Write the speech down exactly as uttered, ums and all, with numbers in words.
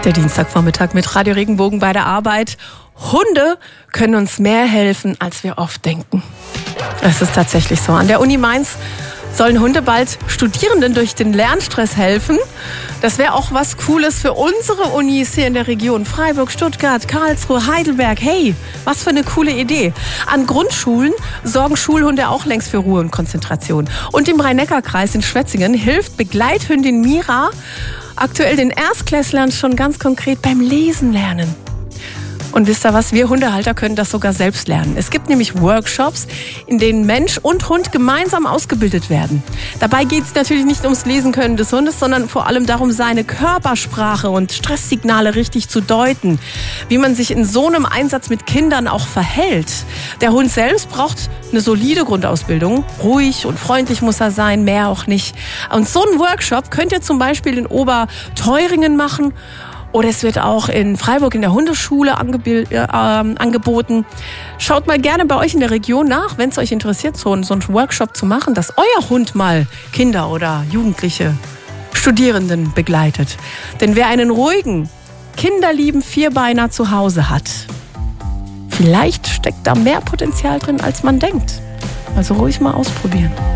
Der Dienstagvormittag mit Radio Regenbogen bei der Arbeit. Hunde können uns mehr helfen, als wir oft denken. Es ist tatsächlich so. An der Uni Mainz sollen Hunde bald Studierenden durch den Lernstress helfen. Das wäre auch was Cooles für unsere Unis hier in der Region. Freiburg, Stuttgart, Karlsruhe, Heidelberg. Hey, was für eine coole Idee. An Grundschulen sorgen Schulhunde auch längst für Ruhe und Konzentration. Und im Rhein-Neckar-Kreis in Schwetzingen hilft Begleithündin Mira aktuell den Erstklässlern schon ganz konkret beim Lesen lernen. Und wisst ihr was, wir Hundehalter können das sogar selbst lernen. Es gibt nämlich Workshops, in denen Mensch und Hund gemeinsam ausgebildet werden. Dabei geht es natürlich nicht ums Lesen können des Hundes, sondern vor allem darum, seine Körpersprache und Stresssignale richtig zu deuten. Wie man sich in so einem Einsatz mit Kindern auch verhält. Der Hund selbst braucht eine solide Grundausbildung. Ruhig und freundlich muss er sein, mehr auch nicht. Und so einen Workshop könnt ihr zum Beispiel in Oberteuringen machen. Oder es wird auch in Freiburg in der Hundeschule angebil- äh, angeboten. Schaut mal gerne bei euch in der Region nach, wenn es euch interessiert, so, so einen Workshop zu machen, dass euer Hund mal Kinder oder Jugendliche, Studierenden begleitet. Denn wer einen ruhigen, kinderlieben Vierbeiner zu Hause hat, vielleicht steckt da mehr Potenzial drin, als man denkt. Also ruhig mal ausprobieren.